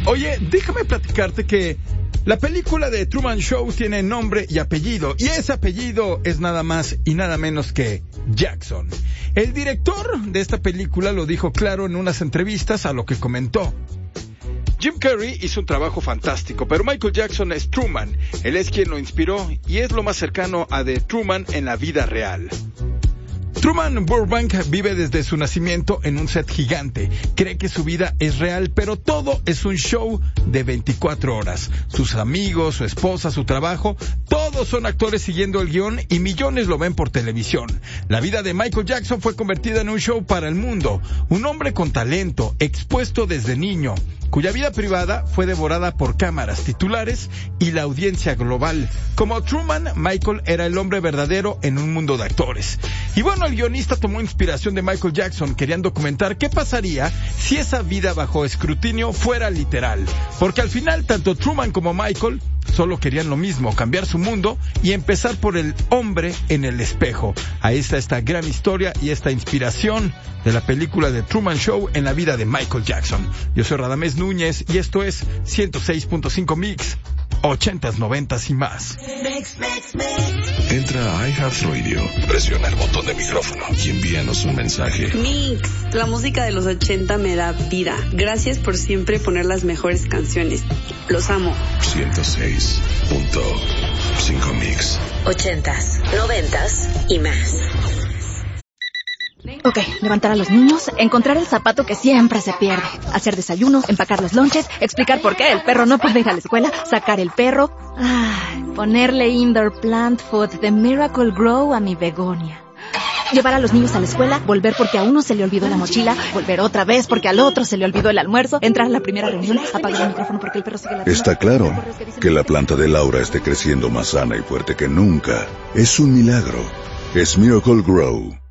Oye, déjame platicarte que la película de Truman Show tiene nombre y apellido, y ese apellido es nada más y nada menos que Jackson. El director de esta película lo dijo claro en unas entrevistas, a lo que comentó: Jim Carrey hizo un trabajo fantástico, pero Michael Jackson es Truman. Él es quien lo inspiró y es lo más cercano a The Truman en la vida real. Truman Burbank vive desde su nacimiento en un set gigante. Cree que su vida es real, pero todo es un show de 24 horas. Sus amigos, su esposa, su trabajo, todos son actores siguiendo el guión y millones lo ven por televisión. La vida de Michael Jackson fue convertida en un show para el mundo. Un hombre con talento, expuesto desde niño, cuya vida privada fue devorada por cámaras, titulares y la audiencia global. Como Truman, Michael era el hombre verdadero en un mundo de actores. Y bueno, el guionista tomó inspiración de Michael Jackson, querían documentar qué pasaría si esa vida bajo escrutinio fuera literal. Porque al final, tanto Truman como Michael solo querían lo mismo, cambiar su mundo y empezar por el hombre en el espejo. Ahí está esta gran historia y esta inspiración de la película de Truman Show en la vida de Michael Jackson. Yo soy Radamés Núñez y esto es 106.5 Mix, 80s, 90s y más. Entra a iHeartRadio, presiona el botón de micrófono y envíanos un mensaje. Mix, la música de los 80 me da vida. Gracias por siempre poner las mejores canciones. Los amo. 106.5 Mix. 80s, 90s y más. Ok, levantar a los niños, encontrar el zapato que siempre se pierde, hacer desayunos, empacar los lonches, explicar por qué el perro no puede ir a la escuela, sacar el perro, ponerle indoor plant food de Miracle Grow a mi begonia. Llevar a los niños a la escuela, volver porque a uno se le olvidó la mochila, volver otra vez porque al otro se le olvidó el almuerzo, entrar a la primera reunión, apagar el micrófono porque el perro sigue ladrando. Está claro que la planta de Laura esté creciendo más sana y fuerte que nunca. Es un milagro. Es Miracle Grow.